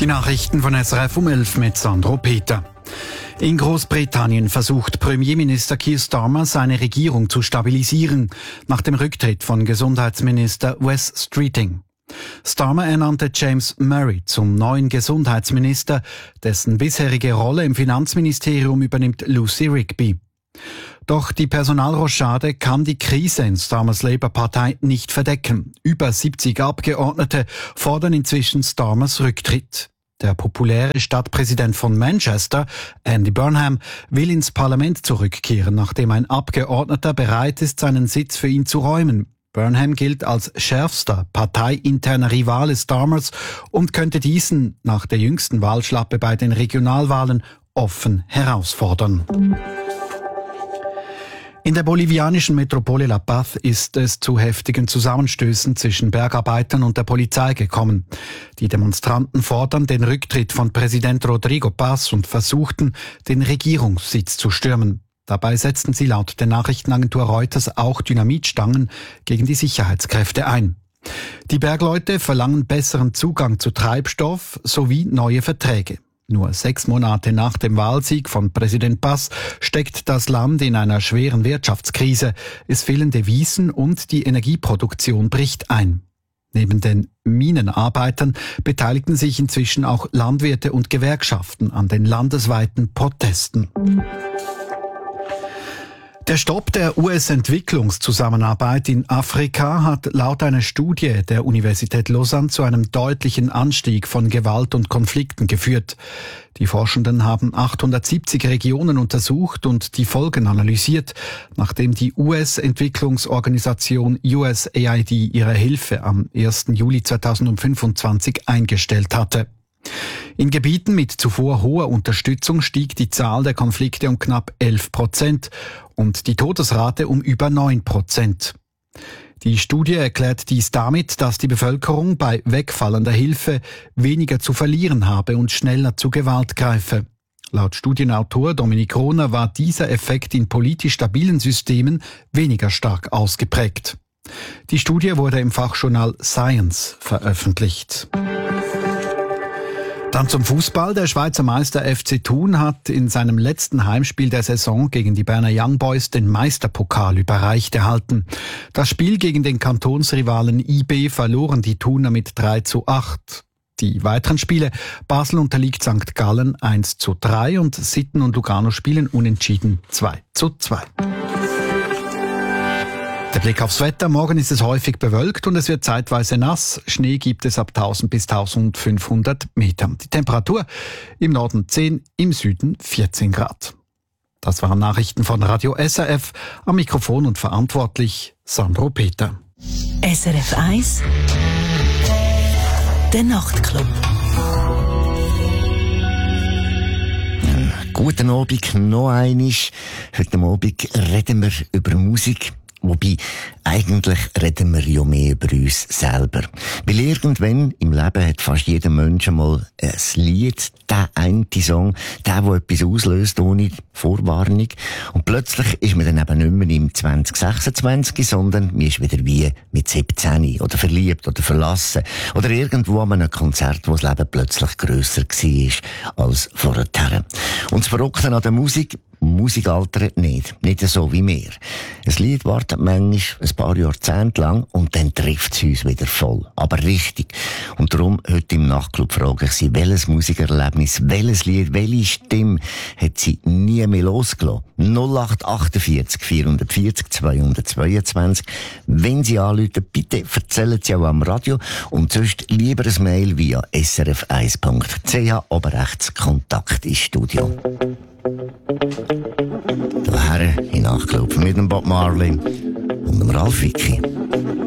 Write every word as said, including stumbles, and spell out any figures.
Die Nachrichten von S R F um elf mit Sandro Peter. In Großbritannien versucht Premierminister Keir Starmer, seine Regierung zu stabilisieren, nach dem Rücktritt von Gesundheitsminister Wes Streeting. Starmer ernannte James Murray zum neuen Gesundheitsminister, dessen bisherige Rolle im Finanzministerium übernimmt Lucy Rigby. Doch die Personalrochade kann die Krise in Starmers Labour-Partei nicht verdecken. Über siebzig Abgeordnete fordern inzwischen Starmers Rücktritt. Der populäre Stadtpräsident von Manchester, Andy Burnham, will ins Parlament zurückkehren, nachdem ein Abgeordneter bereit ist, seinen Sitz für ihn zu räumen. Burnham gilt als schärfster parteiinterner Rivale Starmers und könnte diesen nach der jüngsten Wahlschlappe bei den Regionalwahlen offen herausfordern. In der bolivianischen Metropole La Paz ist es zu heftigen Zusammenstößen zwischen Bergarbeitern und der Polizei gekommen. Die Demonstranten fordern den Rücktritt von Präsident Rodrigo Paz und versuchten, den Regierungssitz zu stürmen. Dabei setzten sie laut der Nachrichtenagentur Reuters auch Dynamitstangen gegen die Sicherheitskräfte ein. Die Bergleute verlangen besseren Zugang zu Treibstoff sowie neue Verträge. Nur sechs Monate nach dem Wahlsieg von Präsident Paz steckt das Land in einer schweren Wirtschaftskrise. Es fehlen Devisen und die Energieproduktion bricht ein. Neben den Minenarbeitern beteiligten sich inzwischen auch Landwirte und Gewerkschaften an den landesweiten Protesten. Der Stopp der U S-Entwicklungszusammenarbeit in Afrika hat laut einer Studie der Universität Lausanne zu einem deutlichen Anstieg von Gewalt und Konflikten geführt. Die Forschenden haben achthundertsiebzig Regionen untersucht und die Folgen analysiert, nachdem die U S-Entwicklungsorganisation U S A I D ihre Hilfe am ersten Juli zweitausendfünfundzwanzig eingestellt hatte. In Gebieten mit zuvor hoher Unterstützung stieg die Zahl der Konflikte um knapp elf Prozent und die Todesrate um über neun Prozent. Die Studie erklärt dies damit, dass die Bevölkerung bei wegfallender Hilfe weniger zu verlieren habe und schneller zu Gewalt greife. Laut Studienautor Dominik Rohner war dieser Effekt in politisch stabilen Systemen weniger stark ausgeprägt. Die Studie wurde im Fachjournal Science veröffentlicht. Dann zum Fußball. Der Schweizer Meister F C Thun hat in seinem letzten Heimspiel der Saison gegen die Berner Young Boys den Meisterpokal überreicht erhalten. Das Spiel gegen den Kantonsrivalen I B verloren die Thuner mit drei zu acht. Die weiteren Spiele: Basel unterliegt Sankt Gallen eins zu drei und Sitten und Lugano spielen unentschieden zwei zu zwei. Der Blick aufs Wetter. Morgen ist es häufig bewölkt und es wird zeitweise nass. Schnee gibt es ab tausend bis eintausendfünfhundert Metern. Die Temperatur im Norden zehn, im Süden vierzehn Grad. Das waren Nachrichten von Radio S R F. Am Mikrofon und verantwortlich Sandro Peter. S R F eins Der Nachtclub. Guten Abend, noch einmal. Heute Abend reden wir über Musik. Wobei, eigentlich reden wir ja mehr über uns selber. Weil irgendwann im Leben hat fast jeder Mensch einmal ein Lied, der eine Song, der, der etwas auslöst, ohne Vorwarnung. Und plötzlich ist man dann eben nicht mehr im zwanzig sechsundzwanzig, sondern man ist wieder wie mit siebzehn oder verliebt oder verlassen. Oder irgendwo an einem Konzert, wo das Leben plötzlich grösser war als vorher. Und das Verrückte an der Musik: Musik altert nicht. Nicht so wie wir. Ein Lied wartet manchmal ein paar Jahrzehnte lang und dann trifft es uns wieder voll. Aber richtig. Und darum heute im Nachtclub frage ich Sie, welches Musikerlebnis, welches Lied, welche Stimme hat Sie nie mehr losgelassen? null acht achtundvierzig vierhundertvierzig zweihundertzweiundzwanzig. Wenn Sie anrufen, bitte erzählen Sie auch am Radio und sonst lieber ein Mail via s r f eins punkt c h, oben rechts Kontakt ins Studio. Daher in Nachtclub mit dem Bob Marley und dem Ralf Vicky.